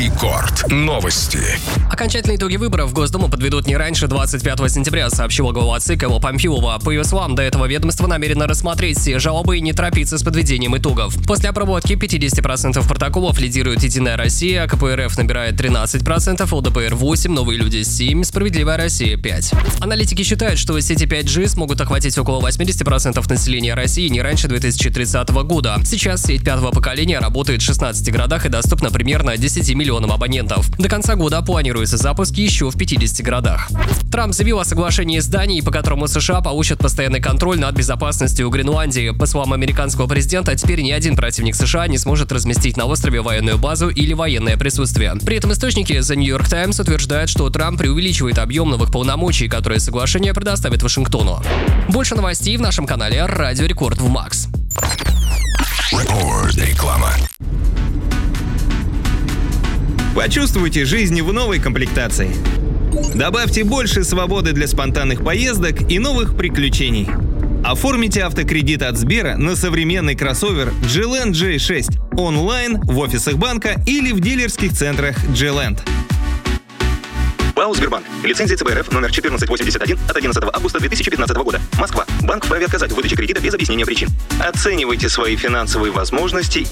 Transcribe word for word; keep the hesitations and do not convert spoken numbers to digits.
Рекорд. Новости. Окончательные итоги выборов в Госдуму подведут не раньше двадцать пятого сентября, сообщила глава ЦИК Элла Памфилова. По ее словам, до этого ведомство намерено рассмотреть все жалобы и не торопиться с подведением итогов. После обработки пятьдесят процентов протоколов лидирует «Единая Россия», КПРФ набирает тринадцать процентов, ЛДПР восемь процентов, «Новые люди» семь процентов, «Справедливая Россия» пять процентов. Аналитики считают, что сети пять джи смогут охватить около восемьдесят процентов населения России не раньше две тысячи тридцатого года. Сейчас сеть пятого поколения работает в шестнадцати городах и доступна примерно десяти миллионам абонентов. До конца года планируется запуск еще в пятидесяти городах. Трамп заявил о соглашении с Данией, по которому США получат постоянный контроль над безопасностью Гренландии. По словам американского президента, теперь ни один противник США не сможет разместить на острове военную базу или военное присутствие. При этом источники The New York Times утверждают, что Трамп преувеличивает объем новых полномочий, которые соглашение предоставит Вашингтону. Больше новостей в нашем канале Радио Рекорд в Макс. Реклама. Почувствуйте жизнь в новой комплектации. Добавьте больше свободы для спонтанных поездок и новых приключений. Оформите автокредит от Сбера на современный кроссовер G-Land джей шесть онлайн, в офисах банка или в дилерских центрах G-Land. ПАО «Сбербанк». Лицензия ЦБ РФ номер четырнадцать восемьдесят один от одиннадцатого августа две тысячи пятнадцатого года. Москва. Банк вправе отказать в выдаче кредита без объяснения причин. Оценивайте свои финансовые возможности